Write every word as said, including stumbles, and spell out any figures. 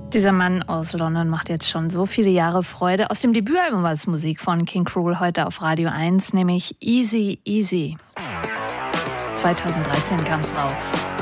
Dieser Mann aus London macht jetzt schon so viele Jahre Freude. Aus dem Debütalbum war es Musik von King Krule heute auf Radio eins, nämlich Easy Easy. zweitausenddreizehn kam es raus.